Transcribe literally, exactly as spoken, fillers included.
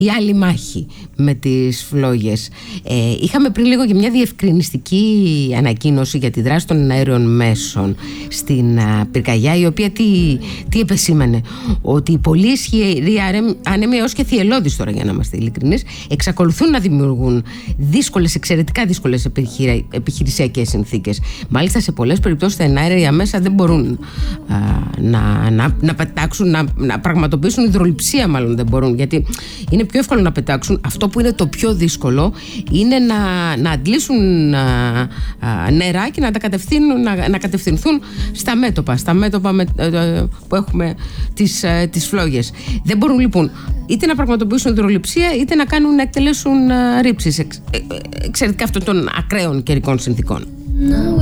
Η άλλη μάχη με τις φλόγες. Ε, είχαμε πριν λίγο και μια διευκρινιστική ανακοίνωση για τη δράση των αέριων μέσων στην α, πυρκαγιά, η οποία τι, τι επεσήμανε? Ότι οι πολύ ισχυροί άνεμοι, έως και θυελλώδεις τώρα, για να είμαστε ειλικρινείς, εξακολουθούν να δημιουργούν δύσκολες, εξαιρετικά δύσκολες επιχειρη, επιχειρησιακές συνθήκες. Μάλιστα, σε πολλές περιπτώσεις τα εναέρια μέσα δεν μπορούν α, να, να, να πετάξουν, να, να πραγματοποιήσουν υδρολειψία, μάλλον δεν μπορούν, γιατί είναι πιο εύκολο να πετάξουν. Αυτό που είναι το πιο δύσκολο είναι να, να αντλήσουν α, α, νερά και να τα κατευθύνουν, να, να κατευθυνθούν στα μέτωπα, στα μέτωπα με, α, που έχουμε τις, α, τις φλόγες. Δεν μπορούν λοιπόν είτε να πραγματοποιήσουν υδρολειψία, είτε να κάνουν, να εκτελέσουν α, ρήψεις εξ, ε, εξαιρετικά αυτών των ακραίων καιρικών συνθήκων.